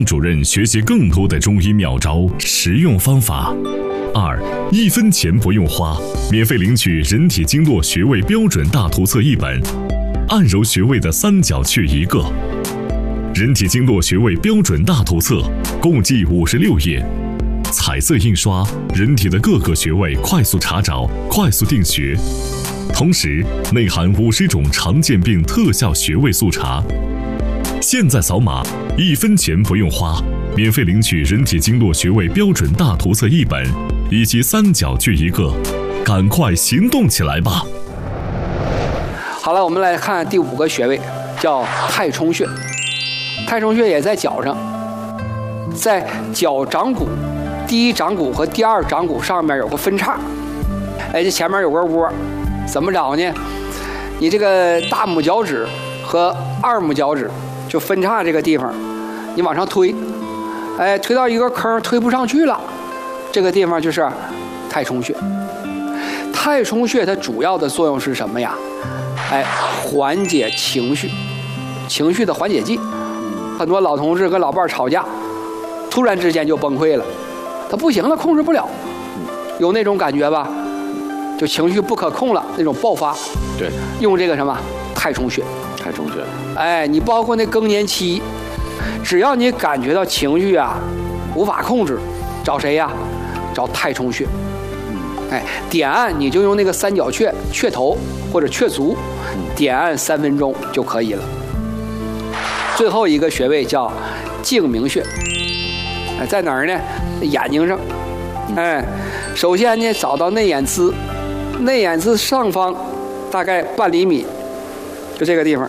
主任学习更多的中医妙招、实用方法。2，1分钱不用花，免费领取人体经络穴位标准大图册1本，按揉穴位的三角穴1个。人体经络穴位标准大图册共计56页，彩色印刷，人体的各个穴位快速查找、快速定穴，同时内含50种常见病特效穴位速查。现在扫码，1分钱不用花，免费领取人体经络穴位标准大图册1本，以及三角穴1个，赶快行动起来吧！ 好了，我们来看第5个穴位，叫太冲穴。太冲穴也在脚上，在脚掌骨第1掌骨和第2掌骨上面有个分叉，这前面有个窝，怎么着呢？你这个大拇脚趾和2拇脚趾就分叉这个地方，你往上推，推到一个坑推不上去了，这个地方就是太冲穴。太冲穴它主要的作用是什么呀？缓解情绪，情绪的缓解剂。很多老同志跟老伴吵架，突然之间就崩溃了，他不行了，控制不了，有那种感觉吧？就情绪不可控了，那种爆发。 对， 用这个什么太冲穴。 太冲穴。 你包括那更年期，只要你感觉到情绪啊无法控制，找谁呀？找太冲穴。点按你就用那个三角穴穴头或者穴足，点按3分钟就可以了。最后一个穴位叫睛明穴，在哪儿呢？眼睛上。首先呢，找到内眼眦，内眼眦上方大概半厘米，就这个地方，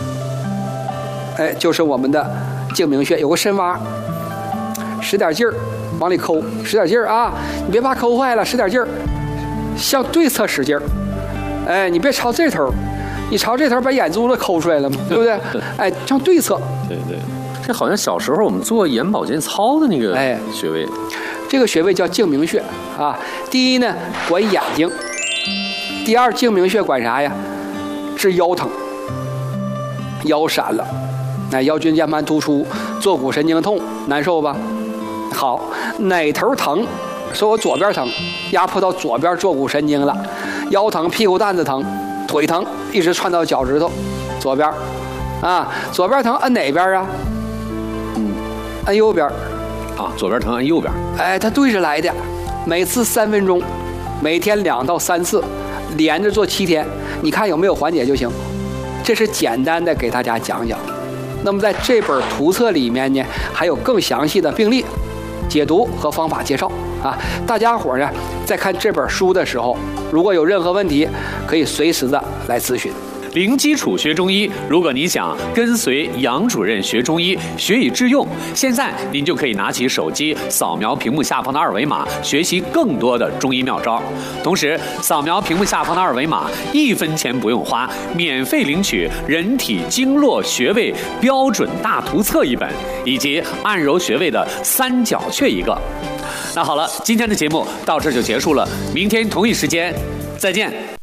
就是我们的睛明穴，有个深洼，使点劲儿往里抠，使点劲儿啊！你别怕抠坏了，使点劲儿，向对侧使劲儿。你别朝这头。你朝这头把眼珠子抠出来了嘛，对不对？向对侧。 对对，这好像小时候我们做眼保健操的那个穴位。 这个穴位叫睛明穴啊。第一呢，管眼睛；第2，睛明穴管啥呀？治腰疼，腰闪了，腰椎间盘突出，坐骨神经痛，难受吧？好，哪头疼？说我左边疼，压迫到左边坐骨神经了，腰疼、屁股蛋子疼。腿疼一直窜到脚趾头，左边，左边疼按哪边啊？按右边。 左边疼按右边。 它对着来的，每次3分钟，每天2到3次，连着做7天，你看有没有缓解就行。这是简单的给大家讲讲。那么在这本图册里面呢，还有更详细的病例解读和方法介绍啊。大家伙呢，在看这本书的时候，如果有任何问题，可以随时的来咨询。 零基础学中医，如果你想跟随杨主任学中医，学以致用，现在您就可以拿起手机，扫描屏幕下方的2维码，学习更多的中医妙招。同时，扫描屏幕下方的2维码，1分钱不用花，免费领取人体经络穴位标准大图册1本，以及按揉穴位的三角穴1个。那好了，今天的节目到这就结束了，明天同一时间再见。